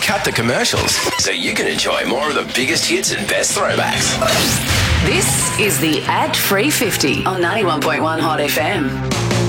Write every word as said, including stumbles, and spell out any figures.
cut the commercials so you can enjoy more of the biggest hits and best throwbacks. This is the Ad Free fifty on ninety-one point one Hot F M.